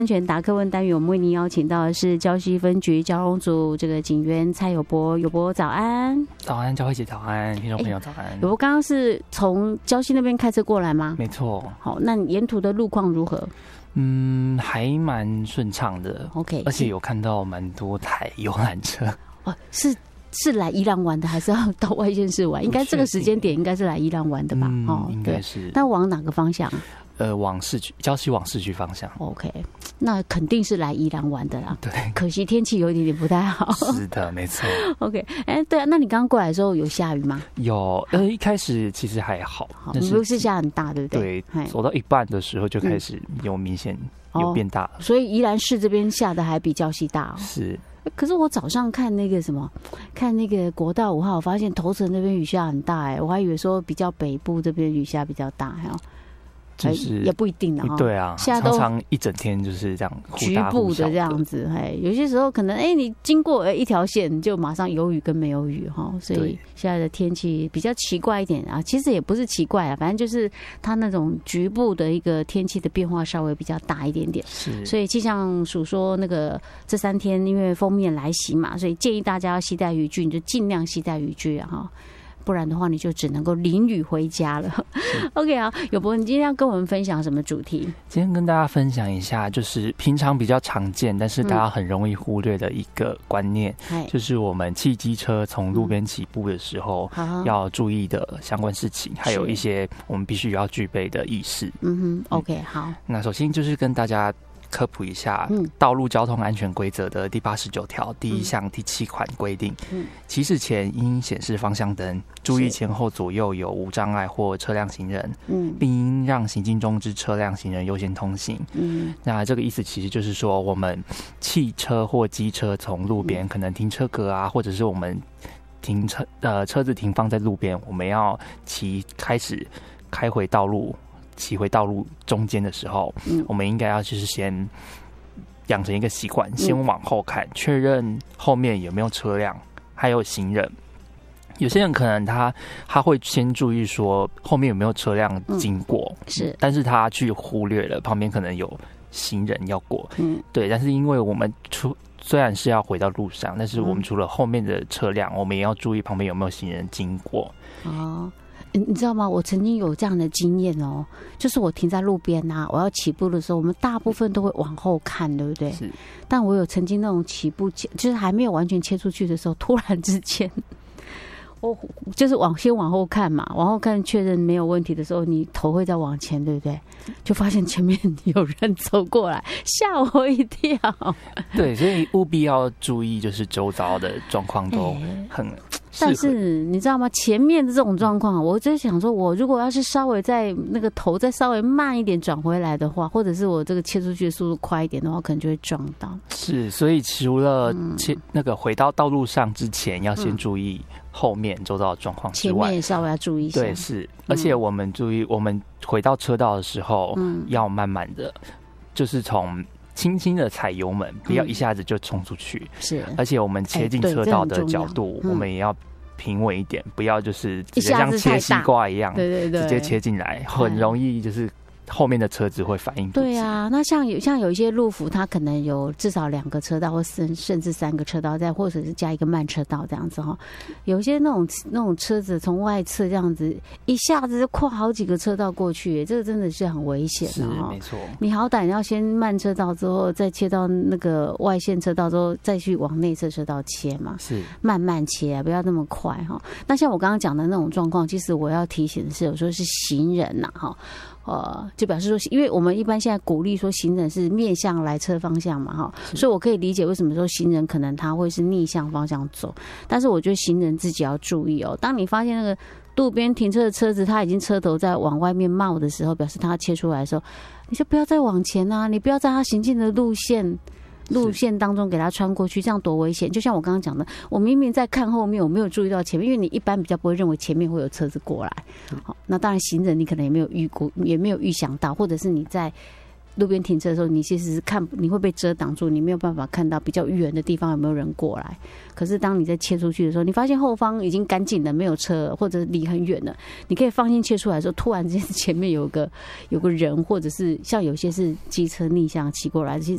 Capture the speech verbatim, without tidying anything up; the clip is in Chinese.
安全答客问单元，我们为您邀请到的是礁溪分局交通组这个警员蔡友博。友博早安。 早安，教会姐早安，听众朋友早安。 友博刚刚是从礁溪那边开车过来吗？ 没错。 好，那你沿途的路况如何？ 嗯，还蛮顺畅的。 OK， 而且有看到蛮多台游览车。 哦，是是来宜兰玩的，还是要到外县市玩？应该这个时间点应该是来宜兰玩的吧？ 嗯、 哦， 应该是。 那往哪个方向？ 呃，往市区，礁溪往市区方向。 OK， 那肯定是来宜兰玩的啦。 对， 可惜天气有一点点不太好。 是的，没错。 OK， 哎、欸，对啊，那你刚刚过来的时候有下雨吗？ 有，呃，一开始其实还好， 好，你不是下很大，对不对？ 对，走到一半的时候就开始有明显有变大了、 哦，所以宜兰市这边下的还比礁溪大哦。 是。 可是我早上看那个什么，看那个国道五号，我发现头城那边雨下很大、欸，哎，我还以为说比较北部这边雨下比较大，还有。 就是也不一定的哈， 对啊， 现在都常常一整天就是这样局部的这样子，哎，有些时候可能哎、欸，你经过一条线就马上有雨跟没有雨哈，所以现在的天气比较奇怪一点啊，其实也不是奇怪啊，反正就是它那种局部的一个天气的变化稍微比较大一点点， 是， 所以气象署说那个这三天因为锋面来袭嘛，所以建议大家要携带雨具，你就尽量携带雨具啊哈。不然的话，你就只能够淋雨回家了。OK， 好，友博，你今天要跟我们分享什么主题？ 今天跟大家分享一下，就是平常比较常见，但是大家很容易忽略的一个观念，嗯、就是我们汽机车从路边起步的时候、嗯、要注意的相关事情，还有一些我们必须要具备的意识。 嗯哼 ，OK， 好。 那首先就是跟大家科普一下道路交通安全规则的第八十九条第一项第七款规定，起始前应显示方向灯，注意前后左右有无障碍或车辆行人，并应让行进中之车辆行人优先通行。那这个意思其实就是说，我们汽车或机车从路边可能停车格啊，或者是我们停车呃车子停放在路边，我们要骑开始开回道路。骑回道路中间的时候、嗯，我们应该要就是先养成一个习惯，先往后看，确认后面有没有车辆，还有行人。有些人可能他他会先注意说后面有没有车辆经过，嗯、是，但是他去忽略了旁边可能有行人要过，嗯，对。但是因为我们出虽然是要回到路上，但是我们除了后面的车辆，我们也要注意旁边有没有行人经过。 哦。你知道吗？我曾经有这样的经验哦，就是我停在路边啊，我要起步的时候，我们大部分都会往后看，对不对？是。但我有曾经那种起步，就是还没有完全切出去的时候，突然之间，我就是往先往后看嘛，往后看确认没有问题的时候，你头会再往前，对不对？就发现前面有人走过来，吓我一跳。 对，所以务必要注意，就是周遭的状况都很。欸但是你知道吗？前面的这种状况，我在想说，我如果要是稍微在那个头再稍微慢一点转回来的话，或者是我这个切出去的速度快一点的话，可能就会撞到。 是，所以除了切、嗯、那个回到道路上之前，要先注意后面周遭的状况之外， 前面也稍微要注意一下。 对，是，而且我们注意，我们回到车道的时候，嗯、要慢慢的，就是从。轻轻的踩油门，不要一下子就冲出去。是、嗯，而且我们切进车道的角度，欸嗯、我们也要平稳一点，不要就是直接像切西瓜一样，对对对，直接切进来，很容易就是后面的车子会反应不及。对啊，那像有像有一些路幅，它可能有至少两个车道，或甚甚至三个车道，再或者是加一个慢车道这样子哈。有一些那种那种车子从外侧这样子一下子就跨好几个车道过去，这个真的是很危险的哈。 是没错， 你好歹要先慢车道之后，再切到那个外线车道之后，再去往内侧车道切嘛。是慢慢切啊，不要那么快哈。那像我刚刚讲的那种状况，其实我要提醒的是，有时候是行人呐哈。呃，就表示说，因为我们一般现在鼓励说行人是面向来车方向嘛，哈，所以我可以理解为什么说行人可能他会是逆向方向走，但是我觉得行人自己要注意哦。当你发现那个路边停车的车子，他已经车头在往外面冒的时候，表示他切出来的时候，你就不要再往前啊，你不要在他行进的路线。路线当中给他穿过去，这样多危险！就像我刚刚讲的，我明明在看后面，我没有注意到前面，因为你一般比较不会认为前面会有车子过来。好，那当然行人你可能也没有预估，也没有预想到，或者是你在路边停车的时候，你其实是看你会被遮挡住，你没有办法看到比较远的地方有没有人过来。可是当你在切出去的时候，你发现后方已经干净了，没有车，或者离很远了，你可以放心切出来的时候，突然之间前面有个有个人，或者是像有些是机车逆向骑过来，其实